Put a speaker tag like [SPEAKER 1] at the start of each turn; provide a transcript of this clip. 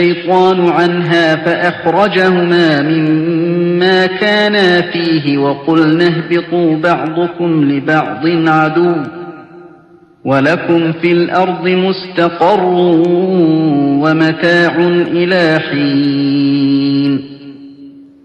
[SPEAKER 1] الشيطان عنها فأخرجهما مما كانا فيه وقلنا اهبطوا بعضكم لبعض عدو ولكم في الأرض مستقر ومتاع إلى حين